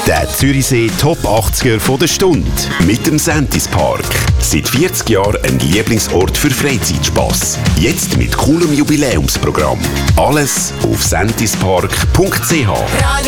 Der Zürichsee Top 80er von der Stunde mit dem Sentis Park. Seit 40 Jahren ein Lieblingsort für Freizeitspass. Jetzt mit coolem Jubiläumsprogramm. Alles auf sentispark.ch.